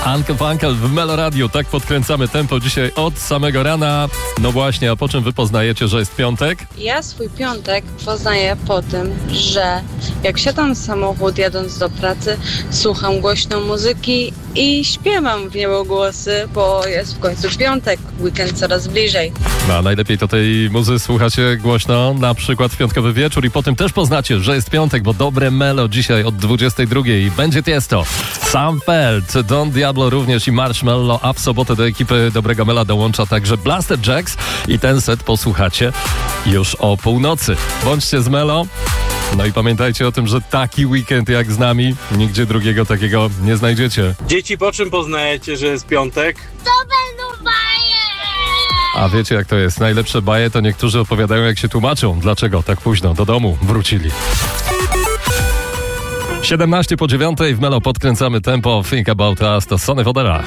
Uncle Funkel w Melo Radio. Tak podkręcamy tempo dzisiaj od samego rana. No właśnie, a po czym wy poznajecie, że jest piątek? Ja swój piątek poznaję po tym, że jak wsiadam w samochód jadąc do pracy, słucham głośno muzyki i śpiewam w niebogłosy, bo jest w końcu piątek, weekend coraz bliżej. No, a najlepiej to tej muzy słuchacie głośno, na przykład w piątkowy wieczór i potem też poznacie, że jest piątek, bo dobre Melo dzisiaj od 22 i będzie Tiesto. Sam Feld, Don Diablo również i Marshmello, a w sobotę do ekipy Dobrego Mela dołącza także Blaster Jacks i ten set posłuchacie już o północy. Bądźcie z Melo. No i pamiętajcie o tym, że taki weekend jak z nami, nigdzie drugiego takiego nie znajdziecie. Dzieci, po czym poznajecie, że jest piątek? To będą baje! A wiecie jak to jest? Najlepsze baje to niektórzy opowiadają jak się tłumaczą. Dlaczego tak późno do domu wrócili. 17 po 9 w Melo podkręcamy tempo. Think About Us to Sonny Fodera.